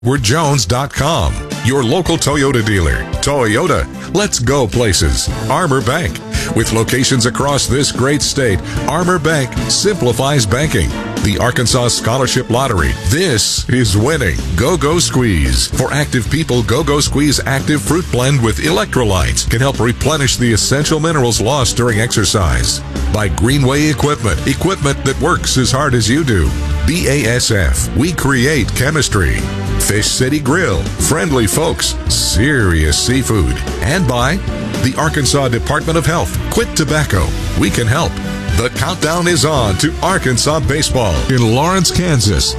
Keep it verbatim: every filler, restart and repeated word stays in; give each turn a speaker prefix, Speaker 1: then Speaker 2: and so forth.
Speaker 1: Edward Jones dot com. Your local Toyota dealer. Toyota. Let's go places. Armor Bank. With locations across this great state, Armor Bank simplifies banking. The Arkansas Scholarship Lottery. This is winning. Go-Go Squeeze. For active people, Go-Go Squeeze Active Fruit Blend with electrolytes can help replenish the essential minerals lost during exercise. By Greenway Equipment. Equipment that works as hard as you do. B A S F. We create chemistry. Fish City Grill. Friendly folks. Serious seafood. And by the Arkansas Department of Health. Quit tobacco. We can help. The countdown is on to Arkansas baseball in Lawrence, Kansas.